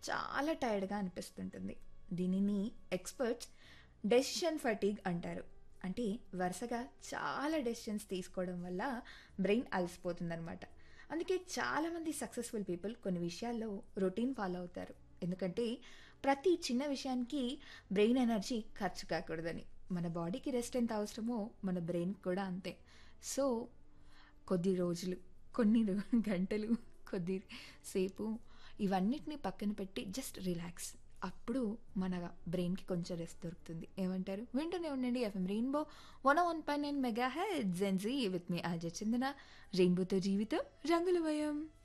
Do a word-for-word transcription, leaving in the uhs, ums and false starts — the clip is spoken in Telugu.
చాలా టైర్డ్‌గా అనిపిస్తుంటుంది. దీనిని ఎక్స్‌పర్ట్స్ డెసిషన్ ఫటీగ్ అంటారు. అంటే వరుసగా చాలా డెసిషన్స్ తీసుకోవడం వల్ల బ్రెయిన్ అలసిపోతుందనమాట. అందుకే చాలామంది సక్సెస్‌ఫుల్ పీపుల్ కొన్ని విషయాల్లో రొటీన్ ఫాలో అవుతారు. ఎందుకంటే ప్రతి చిన్న విషయానికి బ్రెయిన్ ఎనర్జీ ఖర్చు కాకూడదని. మన బాడీకి రెస్ట్ ఎంత అవసరమో మన బ్రెయిన్‌కి కూడా అంతే. సో కొద్ది రోజులు, కొన్ని రో గంటలు, కొద్ది సేపు ఇవన్నిటిని పక్కన పెట్టి జస్ట్ రిలాక్స్. అప్పుడు మన బ్రెయిన్‌కి కొంచెం రెస్ట్ దొరుకుతుంది. ఏమంటారు? వింటూనే ఉండండి FM rainbow one oh one point nine mega hertz Gen Z with me RJ చందన. రెయిన్బోతో జీవితం రంగులమయం.